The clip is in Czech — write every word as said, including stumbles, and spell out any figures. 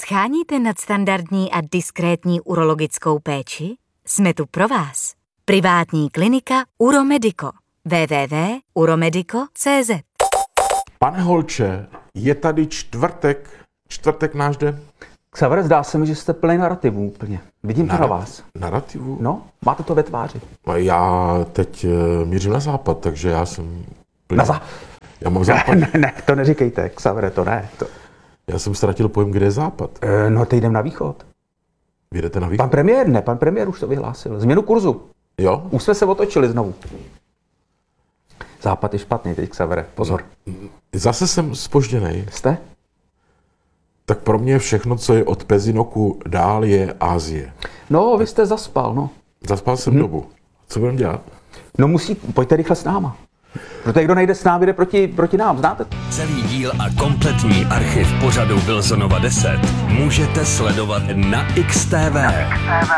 Scháníte nadstandardní a diskrétní urologickou péči? Jsme tu pro vás. Privátní klinika Uromedico. w w w tečka uromedico tečka c z. Pane Holče, je tady čtvrtek. Čtvrtek náš den? Xavere, zdá se mi, že jste plný narrativů úplně. Vidím to Nara- na vás. Narrativu? No, máte to ve tváři. Já teď uh, mířím na západ, takže já jsem... Plný. Na zá... Já mám západ. Ne, ne, to neříkejte, Xavere, to ne. To... Já jsem ztratil pojem, kde je západ. E, no, teď jdem na východ. Vy jdete na východ? Pan premiér, ne, pan premiér už to vyhlásil. Změnu kurzu. Jo? Už jsme se otočili znovu. Západ je špatný teď, Xavere, pozor. Zase jsem zpožděnej. Jste? Tak pro mě všechno, co je od Pezinoku dál, je Asie. No, vy jste zaspal, no. Zaspal jsem hm. dobu. Co budeme dělat? No musí, pojďte rychle s náma. Protože kdo nejde s námi, jde proti, proti nám, znáte? Celý díl a kompletní archiv pořadu Wilsonova deset můžete sledovat na X T V.